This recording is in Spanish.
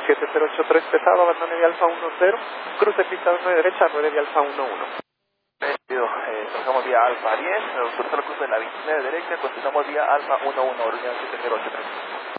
7083 pesado, abandone de Alfa 10, cruce pista 9 derecha, 9 de Alfa 11. Trazamos vía Alfa 10, cruza la cruce de la 29 derecha, continuamos vía Alfa 11, Aerolínea 7083.